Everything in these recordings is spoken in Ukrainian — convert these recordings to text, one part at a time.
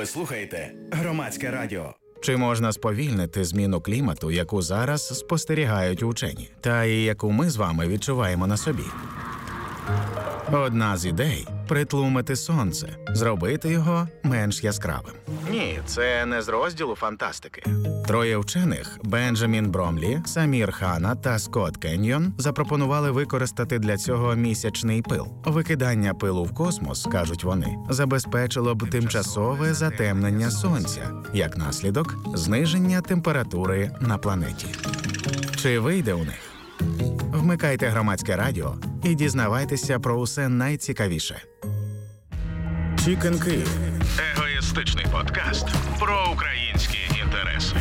Ви слухаєте Громадське радіо. Чи можна сповільнити зміну клімату, яку зараз спостерігають учені, та і яку ми з вами відчуваємо на собі? Одна з ідей – притлумити сонце, зробити його менш яскравим. Ні, це не з розділу фантастики. Троє вчених – Бенджамін Бромлі, Самір Хана та Скотт Кеньйон – запропонували використати для цього місячний пил. Викидання пилу в космос, кажуть вони, забезпечило б тимчасове затемнення сонця, як наслідок – зниження температури на планеті. Чи вийде у них? Вмикайте Громадське радіо і дізнавайтеся про усе найцікавіше. Chicken Kyiv – егоїстичний подкаст про українські інтереси.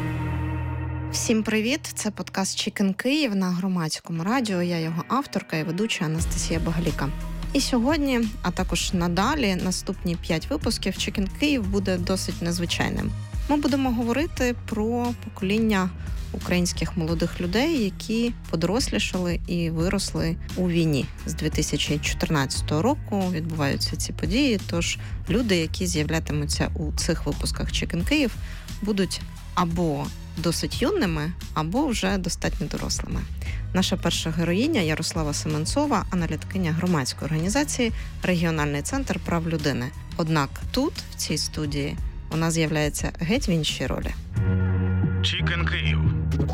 Всім привіт! Це подкаст Chicken Kyiv на Громадському радіо. Я його авторка і ведуча Анастасія Багаліка. І сьогодні, а також надалі, наступні 5 випусків Chicken Kyiv буде досить незвичайним. Ми будемо говорити про покоління українських молодих людей, які подорослішали і виросли у війні. З 2014 року відбуваються ці події, тож люди, які з'являтимуться у цих випусках Chicken Kyiv, будуть або досить юними, або вже достатньо дорослими. Наша перша героїня Ярослава Семенцова, аналітикиня громадської організації «Регіональний центр прав людини». Однак тут, в цій студії, вона з'являється геть в іншій ролі. Chicken Kyiv.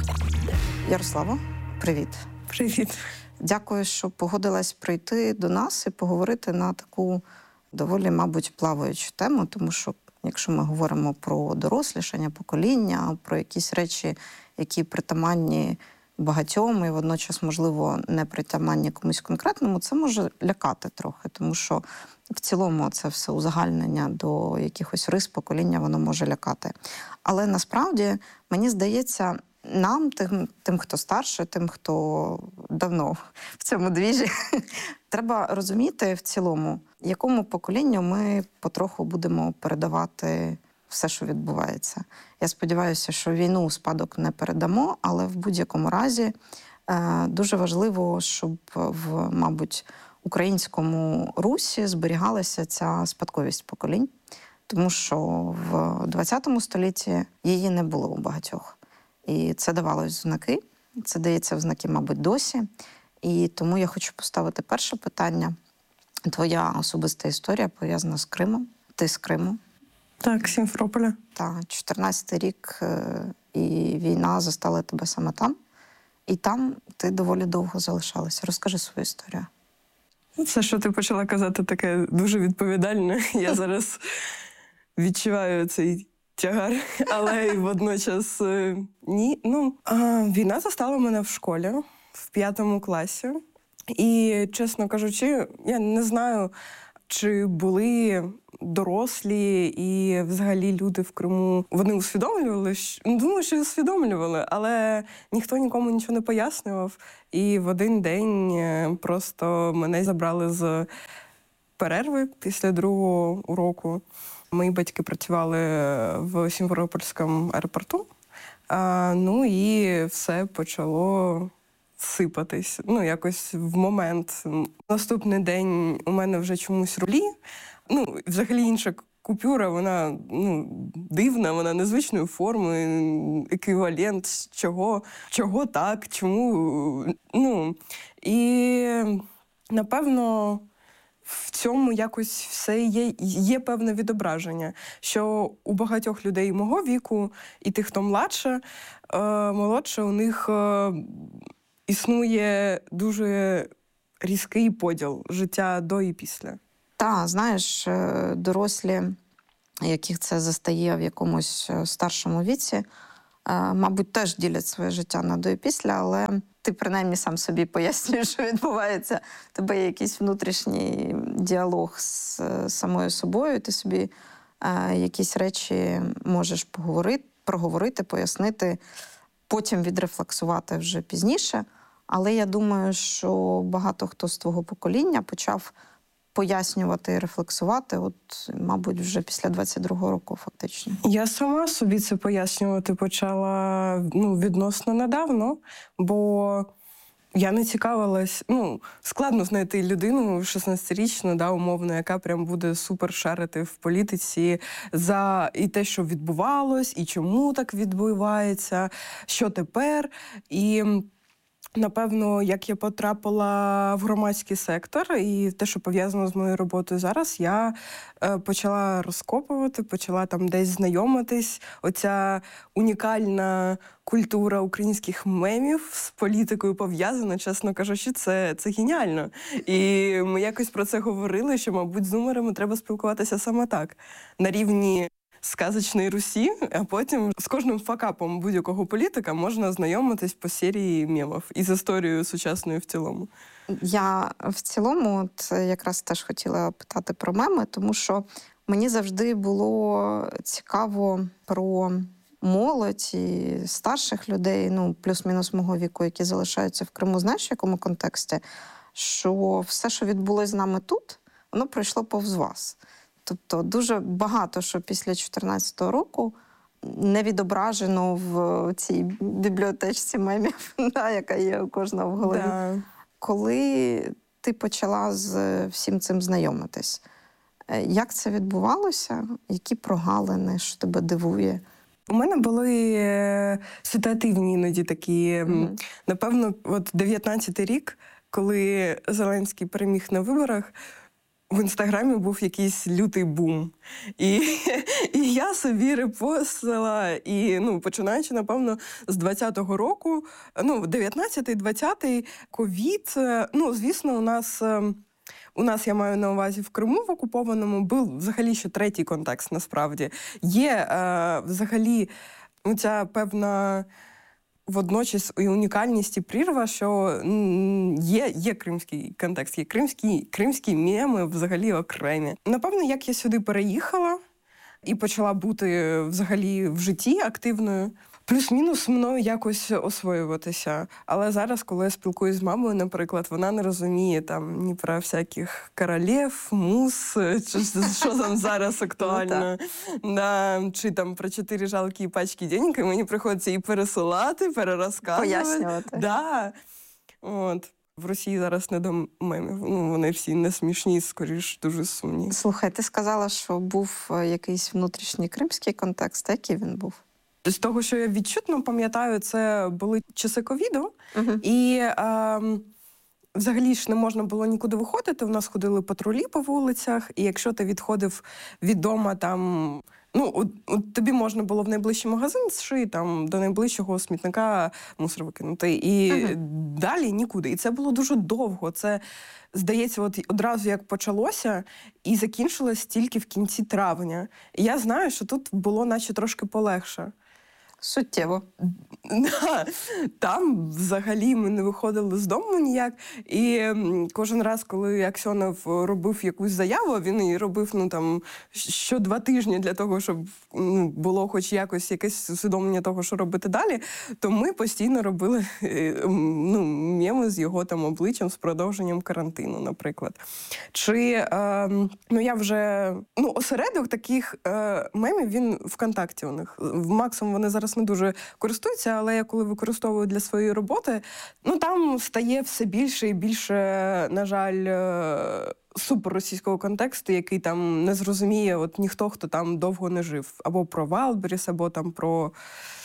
Ярославо, привіт. Привіт. Дякую, що погодилась прийти до нас і поговорити на таку доволі, мабуть, плаваючу тему, тому що якщо ми говоримо про дорослішання, покоління, про якісь речі, які притаманні багатьом і водночас, можливо, не притаманні комусь конкретному, це може лякати трохи, тому що в цілому це все узагальнення до якихось рис покоління, воно може лякати. Але насправді, мені здається, нам, тим, хто старше, тим, хто давно в цьому двіжі, треба розуміти в цілому, якому поколінню ми потроху будемо передавати все, що відбувається. Я сподіваюся, що війну у спадок не передамо, але в будь-якому разі дуже важливо, щоб мабуть, українському русі зберігалася ця спадковість поколінь, тому що в 20 столітті її не було у багатьох. І це давалось в знаки, це дається в знаки, мабуть, досі. І тому я хочу поставити перше питання. Твоя особиста історія пов'язана з Кримом. Ти з Криму. Так, Сімферополя. Так, 14-й рік і війна застала тебе саме там. І там ти доволі довго залишалася. Розкажи свою історію. Все, що ти почала казати, таке дуже відповідальне. Я зараз відчуваю цей тягар, але й водночас ні. Війна застала мене в школі, в 5 класі. І, чесно кажучи, я не знаю, чи були дорослі і взагалі люди в Криму, вони усвідомлювали? Думаю, що усвідомлювали, але ніхто нікому нічого не пояснював. І в один день просто мене забрали з перерви після 2-го уроку. Мої батьки працювали в Сімферопольському аеропорту. І все почало сипатись. Якось в момент. Наступний день у мене вже чомусь рулі. Взагалі інша купюра, вона дивна, вона незвичної форми, еквівалент чого так, чому. І, напевно, в цьому якось все є певне відображення, що у багатьох людей мого віку і тих, хто молодше, у них існує дуже різкий поділ життя до і після. Так, знаєш, дорослі, яких це застає в якомусь старшому віці, мабуть, теж ділять своє життя на до і після, але ти принаймні сам собі пояснюєш, що відбувається. У тебе є якийсь внутрішній діалог з самою собою, ти собі якісь речі можеш проговорити, пояснити, потім відрефлексувати вже пізніше. Але я думаю, що багато хто з твого покоління почав пояснювати і рефлексувати, мабуть, вже після 22-го року фактично. Я сама собі це пояснювати почала відносно недавно, бо Я не цікавилась, складно знайти людину 16-річну, умовно, яка прям буде супер шарити в політиці за і те, що відбувалось, і чому так відбувається, що тепер. І напевно, як я потрапила в громадський сектор і те, що пов'язано з моєю роботою зараз, я почала розкопувати, почала там десь знайомитись. Оця унікальна культура українських мемів з політикою пов'язана, чесно кажучи, це геніально. І ми якось про це говорили, що, мабуть, з зумерами треба спілкуватися саме так. На рівні сказочної Русі, а потім з кожним факапом будь-якого політика можна знайомитись по серії мемів і з історією сучасною в цілому. Я в цілому якраз теж хотіла питати про меми, тому що мені завжди було цікаво про молодь і старших людей, плюс-мінус мого віку, які залишаються в Криму, знаєш, в якому контексті? Що все, що відбулось з нами тут, воно пройшло повз вас. Тобто дуже багато, що після 2014 року не відображено в цій бібліотечці мемів, яка є у кожного в голові. Да. Коли ти почала з всім цим знайомитись, як це відбувалося? Які прогалини, що тебе дивує? У мене були ситуативні іноді такі, напевно, 19-й рік, коли Зеленський переміг на виборах, в Інстаграмі був якийсь лютий бум. І я собі репостила, і, починаючи, напевно, з 20-го року, 19-й, 20-й, ковід, звісно, у нас, я маю на увазі, в Криму в окупованому, був взагалі ще третій контекст, насправді. Є взагалі ця певна водночас і унікальність, і прірва, що є кримський контекст, є кримські меми взагалі окремі. Напевно, як я сюди переїхала і почала бути взагалі в житті активною, плюс-мінус мною якось освоюватися. Але зараз, коли я спілкуюсь з мамою, наприклад, вона не розуміє там ні про всяких королів, мус, що там зараз актуально, чи там про 4 жалкі пачки денег, і мені приходиться і пересилати, перерозказувати. Пояснювати. Да. В Росії зараз не до мемів. Вони всі не смішні, скоріш дуже сумні. Слухай, ти сказала, що був якийсь внутрішній кримський контекст. А який він був? З того, що я відчутно пам'ятаю, це були часи ковіду, і взагалі ж не можна було нікуди виходити. У нас ходили патрулі по вулицях, і якщо ти відходив від дому, там, тобі можна було в найближчий магазин зшити, там, до найближчого смітника мусор викинути. І далі нікуди. І це було дуже довго. Це, здається, одразу як почалося, і закінчилось тільки в кінці травня. І я знаю, що тут було наче трошки полегше. Суттєво. Там взагалі ми не виходили з дому ніяк. І кожен раз, коли Аксьонов робив якусь заяву, він її робив що 2 тижні для того, щоб було хоч якесь усвідомлення того, що робити далі, то ми постійно робили меми з його там обличчям з продовженням карантину, наприклад. Чи я вже осередок таких мемів, він ВКонтакті у них. В Максом вони зараз не дуже користуються, але я коли використовую для своєї роботи, там стає все більше і більше, на жаль, суперросійського контексту, який там не зрозуміє ніхто, хто там довго не жив. Або про Валберіс, або там про...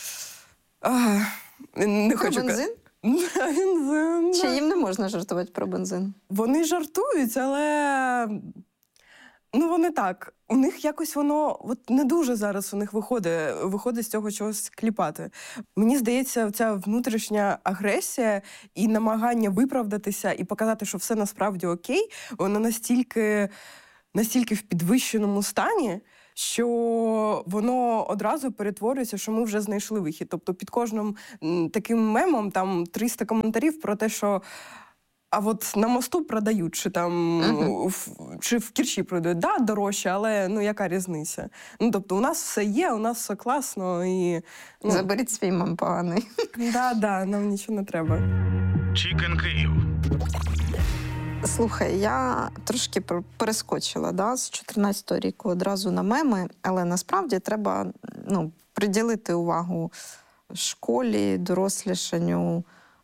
Про бензин? Бензин. Чи їм не можна жартувати про бензин? Вони жартують, але... вони так. У них якось воно не дуже зараз у них виходить з цього чогось кліпати. Мені здається, ця внутрішня агресія і намагання виправдатися і показати, що все насправді окей, воно настільки в підвищеному стані, що воно одразу перетворюється, що ми вже знайшли вихід. Тобто під кожним таким мемом там 300 коментарів про те, що на мосту продають, чи там чи в Керчі продають. Да, дорожче, але яка різниця? Тобто у нас все є, у нас все класно і... Заберіть свій мем поганий. Да, нам нічого не треба. Чікен Київ. Слухай, я трошки перескочила з 14-го року одразу на меми, але насправді треба приділити увагу школі, дорослішанню,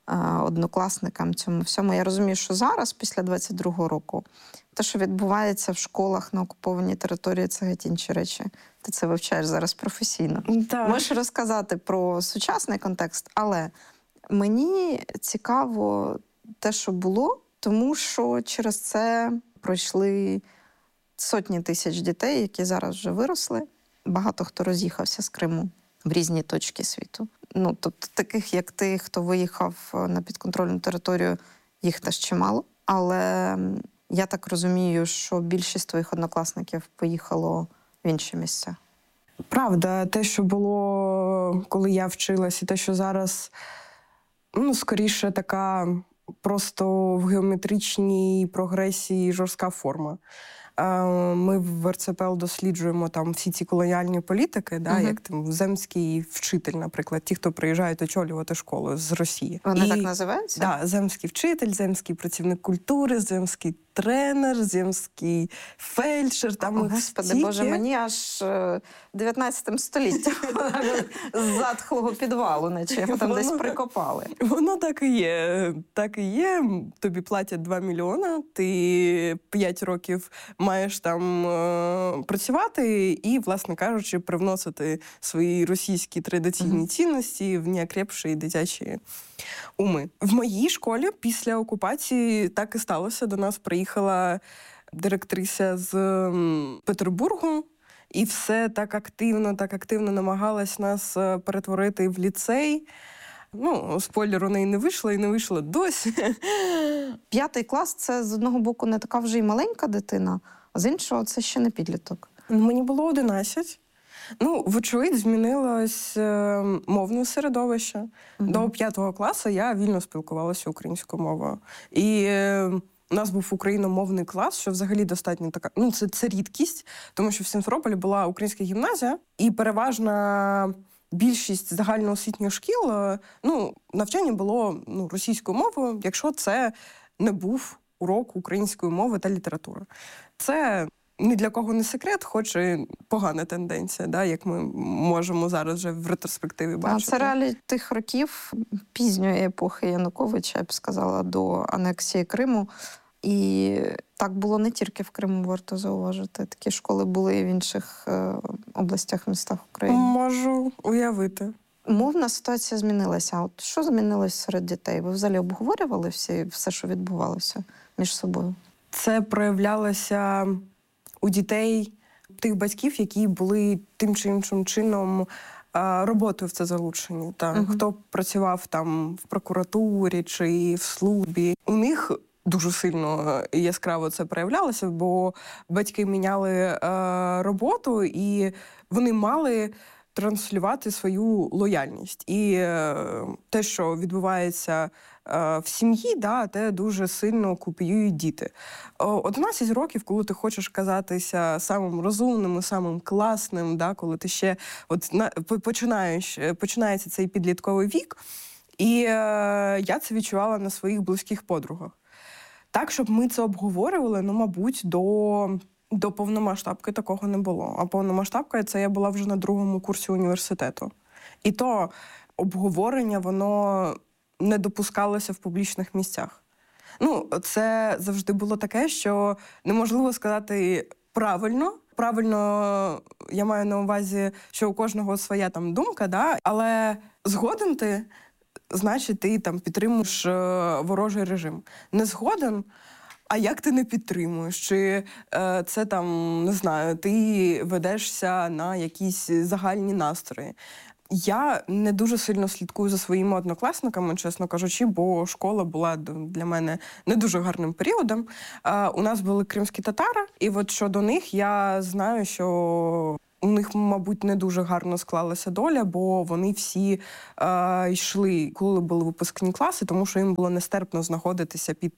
однокласникам цьому всьому. Я розумію, що зараз, після 22-го року, те, що відбувається в школах на окупованій території, це геть інші речі. Ти це вивчаєш зараз професійно. Так. Можеш розказати про сучасний контекст, але мені цікаво те, що було, тому що через це пройшли сотні тисяч дітей, які зараз вже виросли. Багато хто роз'їхався з Криму в різні точки світу. Ну, тобто таких, як ти, хто виїхав на підконтрольну територію, їх теж чимало. Але я так розумію, що більшість твоїх однокласників поїхало в інші місця. Правда, те, що було, коли я вчилась, і те, що зараз, скоріше, така просто в геометричній прогресії жорстка форма. Ми в РЦПЛ досліджуємо там всі ці колоніальні політики, як там земський вчитель, наприклад, ті, хто приїжджають очолювати школу з Росії. Вони так називаються? Так, земський вчитель, земський працівник культури, земський тренер, земський фельдшер. Там Господи, стільки. Боже, мені аж 19 століттям з затхлого підвалу, наче його там десь прикопали. Воно так і є. Так і є. Тобі платять 2 мільйона, ти 5 років маєш там працювати і, власне кажучи, привносити свої російські традиційні цінності в неокрепші дитячі уми. В моїй школі після окупації так і сталося. До нас приїхала директриса з Петербургу, і все так активно намагалась нас перетворити в ліцей. Спойлер, у неї не вийшло і не вийшло досі. 5 клас – це, з одного боку, не така вже й маленька дитина, а з іншого – це ще не підліток. Мені було 11. Вочевидь, змінилось мовне середовище. До 5 класу я вільно спілкувалася українською мовою. І у нас був україномовний клас, що взагалі достатньо така... Це рідкість, тому що в Сімферополі була українська гімназія, і переважна більшість загальноосвітніх шкіл, навчання було російською мовою, якщо це не був урок української мови та літератури. Це ні для кого не секрет, хоч і погана тенденція, як ми можемо зараз вже в ретроспективі бачити. Це реалії тих років пізньої епохи Януковича, я б сказала, до анексії Криму. І так було не тільки в Криму, варто зауважити. Такі школи були і в інших областях, містах України. Можу уявити. Мовна ситуація змінилася. А от що змінилось серед дітей? Ви взагалі обговорювали все, що відбувалося між собою? Це проявлялося у дітей тих батьків, які були тим чи іншим чином роботою в це залучені. Хто працював там в прокуратурі чи в службі. У них дуже сильно яскраво це проявлялося, бо батьки міняли роботу, і вони мали транслювати свою лояльність. І те, що відбувається в сім'ї, те дуже сильно копіюють діти. 11 років, коли ти хочеш казатися самим розумним, самим класним, коли ти ще починається цей підлітковий вік, і я це відчувала на своїх близьких подругах. Так, щоб ми це обговорювали, мабуть, до повномасштабки такого не було. А повномасштабка – це я була вже на 2-му курсі університету. І то обговорення, воно не допускалося в публічних місцях. Це завжди було таке, що неможливо сказати правильно. Правильно, я маю на увазі, що у кожного своя там думка, але згоден ти, значить, ти там підтримуєш ворожий режим. Не згоден, а як ти не підтримуєш? Чи це там, не знаю, ти ведешся на якісь загальні настрої? Я не дуже сильно слідкую за своїми однокласниками, чесно кажучи, бо школа була для мене не дуже гарним періодом. У нас були кримські татари, і от щодо них я знаю, що у них, мабуть, не дуже гарно склалася доля, бо вони всі йшли, коли були випускні класи, тому що їм було нестерпно знаходитися під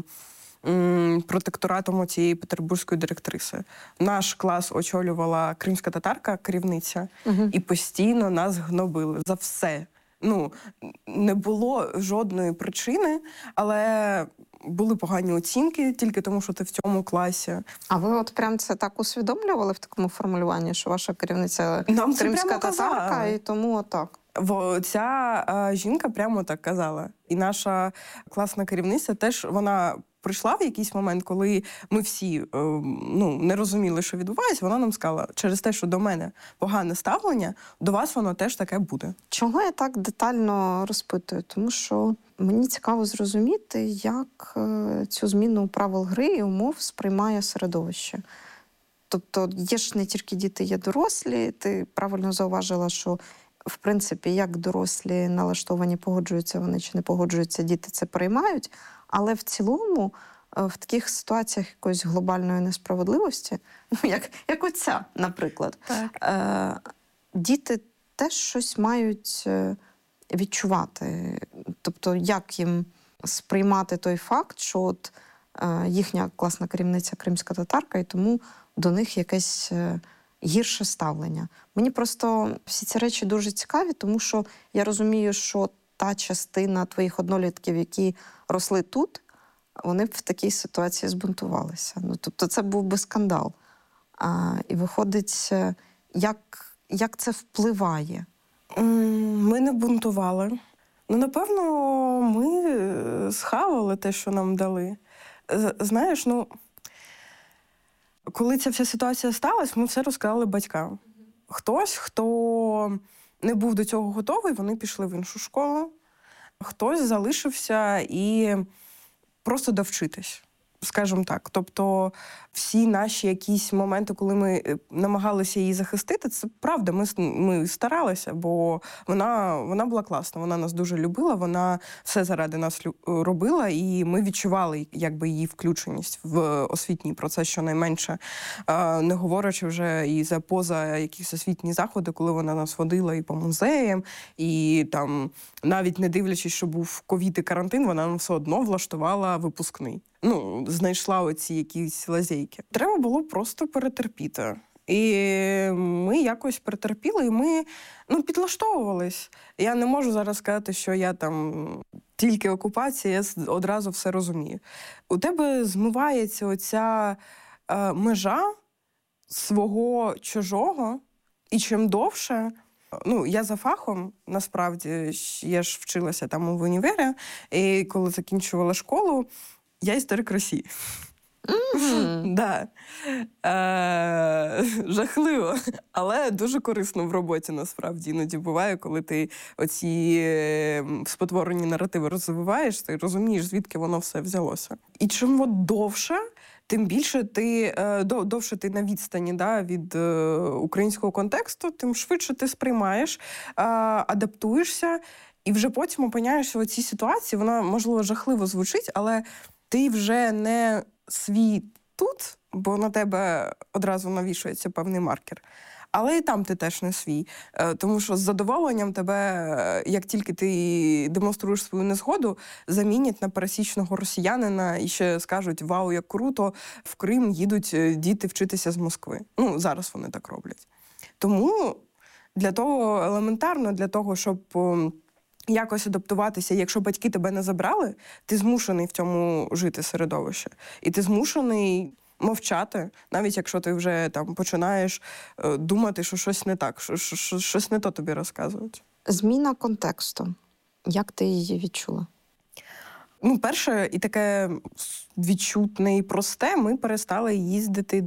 протекторатом цієї петербурзької директриси. Наш клас очолювала кримська татарка, керівниця, і постійно нас гнобили за все. Не було жодної причини, але були погані оцінки тільки тому, що ти в цьому класі. А ви от прям це так усвідомлювали в такому формулюванні, що ваша керівниця Нам кримська татарка, і тому отак? Ця жінка прямо так казала. І наша класна керівниця теж, вона прийшла в якийсь момент, коли ми всі не розуміли, що відбувається, вона нам сказала, через те, що до мене погане ставлення, до вас воно теж таке буде. Чого я так детально розпитую? Тому що мені цікаво зрозуміти, як цю зміну правил гри і умов сприймає середовище. Тобто є ж не тільки діти, є дорослі. Ти правильно зауважила, що в принципі, як дорослі налаштовані, погоджуються вони чи не погоджуються, діти це приймають. Але в цілому, в таких ситуаціях якоїсь глобальної несправедливості, як оця, наприклад, діти теж щось мають відчувати. Тобто, як їм сприймати той факт, що от їхня класна керівниця кримська татарка, і тому до них якесь гірше ставлення. Мені просто всі ці речі дуже цікаві, тому що я розумію, що та частина твоїх однолітків, які росли тут, вони б в такій ситуації збунтувалися. Тобто це був би скандал. І виходить, як це впливає? Ми не бунтували. Напевно, ми схавали те, що нам дали. Знаєш, коли ця вся ситуація сталася, ми все розказали батькам. Хтось, хто не був до цього готовий, вони пішли в іншу школу. Хтось залишився і просто довчитись, скажімо так. Тобто всі наші якісь моменти, коли ми намагалися її захистити, це правда, ми старалися, бо вона була класна, вона нас дуже любила, вона все заради нас робила, і ми відчували якби її включеність в освітній процес щонайменше, не говорячи вже і поза якісь освітні заходи, коли вона нас водила і по музеям, і там навіть не дивлячись, що був ковід і карантин, вона нам все одно влаштувала випускний. Знайшла оці якісь лазейки. Треба було просто перетерпіти. І ми якось перетерпіли, і ми підлаштовувались. Я не можу зараз сказати, що я там тільки окупація, я одразу все розумію. У тебе змивається оця межа свого чужого, і чим довше, я за фахом, насправді, я ж вчилася там в універі, і коли закінчувала школу, я історик Росії. Да. Жахливо, але дуже корисно в роботі, насправді. Іноді буває, коли ти оці спотворені наративи розвиваєш, ти розумієш, звідки воно все взялося. І чим довше, тим більше довше ти на відстані від українського контексту, тим швидше ти сприймаєш, адаптуєшся, і вже потім опиняєшся в цій ситуації, вона, можливо, жахливо звучить, але ти вже не свій тут, бо на тебе одразу навішується певний маркер. Але і там ти теж не свій. Тому що з задоволенням тебе, як тільки ти демонструєш свою незгоду, замінять на пересічного росіянина і ще скажуть: «Вау, як круто, в Крим їдуть діти вчитися з Москви». Зараз вони так роблять. Тому для того елементарно, для того, щоб якось адаптуватися, якщо батьки тебе не забрали, ти змушений в цьому жити середовище. І ти змушений мовчати, навіть якщо ти вже там починаєш думати, що щось не так, що щось не то тобі розказують. Зміна контексту. Як ти її відчула? Перше, і таке відчутне і просте, ми перестали їздити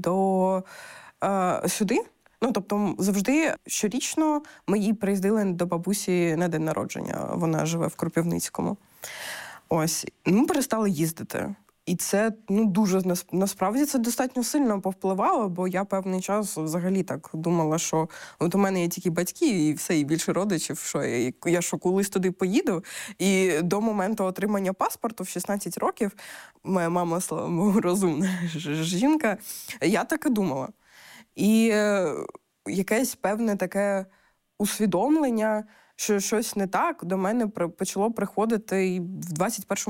сюди. Тобто завжди щорічно ми її приїздили до бабусі на день народження. Вона живе в Кропивницькому. Ось. Ми перестали їздити. І це, дуже, насправді, це достатньо сильно повпливало, бо я певний час взагалі так думала, що от у мене є тільки батьки і все, і більше родичів, що я колись туди поїду. І до моменту отримання паспорту в 16 років, моя мама, слава Богу, розумна жінка, я так і думала. І якесь певне таке усвідомлення, що щось не так, до мене почало приходити і в 21